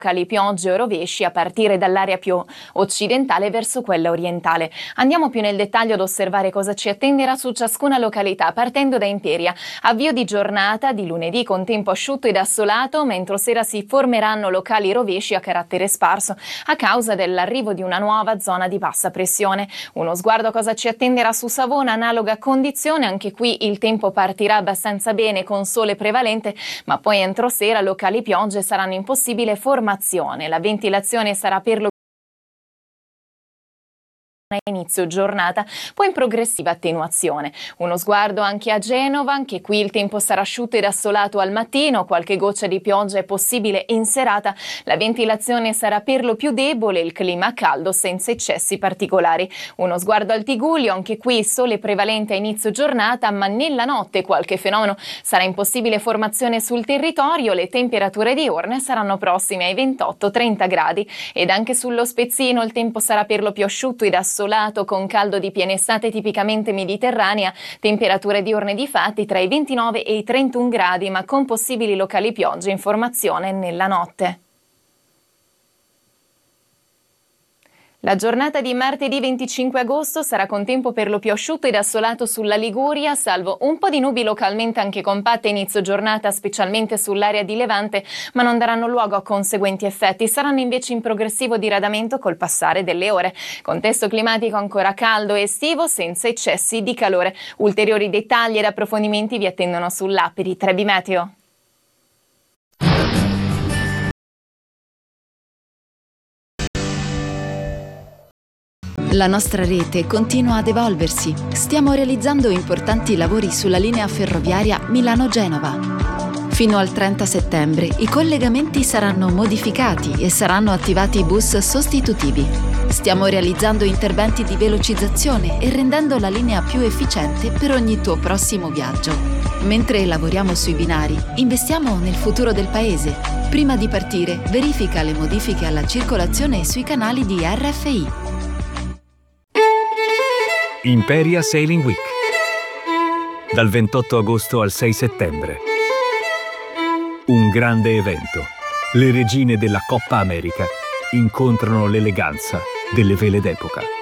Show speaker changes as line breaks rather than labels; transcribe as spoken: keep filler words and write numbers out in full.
locali piogge o rovesci a partire dall'area più occidentale verso quella orientale. Andiamo più nel dettaglio ad osservare cosa ci attenderà su ciascuna località, partendo da Imperia. Avvio di giornata di lunedì con tempo asciutto ed assolato, ma entro sera si formeranno locali rovesci a carattere sparso a causa dell'arrivo di una nuova zona di bassa pressione. Uno sguardo a cosa ci attenderà su Savona, analoga condizione, anche qui il tempo partirà abbastanza bene con sole prevalente, ma poi entro sera locali piogge saranno in possibile formazione. La ventilazione sarà per lo a inizio giornata, poi in progressiva attenuazione. Uno sguardo anche a Genova, anche qui il tempo sarà asciutto ed assolato al mattino, qualche goccia di pioggia è possibile in serata, la ventilazione sarà per lo più debole, il clima caldo senza eccessi particolari. Uno sguardo al Tigullio, anche qui sole prevalente a inizio giornata, ma nella notte qualche fenomeno sarà in possibile formazione sul territorio, le temperature diurne saranno prossime ai ventotto trenta gradi ed anche sullo Spezzino il tempo sarà per lo più asciutto ed assolato con caldo di piena estate tipicamente mediterranea, temperature diurne di fatti tra i ventinove e i trentuno gradi, ma con possibili locali piogge in formazione nella notte. La giornata di martedì venticinque agosto sarà con tempo per lo più asciutto ed assolato sulla Liguria, salvo un po' di nubi localmente anche compatte inizio giornata, specialmente sull'area di Levante, ma non daranno luogo a conseguenti effetti, saranno invece in progressivo diradamento col passare delle ore. Contesto climatico ancora caldo e estivo, senza eccessi di calore. Ulteriori dettagli ed approfondimenti vi attendono sull'app di Trebi Meteo.
La nostra rete continua ad evolversi. Stiamo realizzando importanti lavori sulla linea ferroviaria Milano-Genova. Fino al trenta settembre i collegamenti saranno modificati e saranno attivati bus sostitutivi. Stiamo realizzando interventi di velocizzazione e rendendo la linea più efficiente per ogni tuo prossimo viaggio. Mentre lavoriamo sui binari, investiamo nel futuro del paese. Prima di partire, verifica le modifiche alla circolazione sui canali di R F I.
Imperia Sailing Week, dal ventotto agosto al sei settembre. Un grande evento. Le regine della Coppa America incontrano l'eleganza delle vele d'epoca.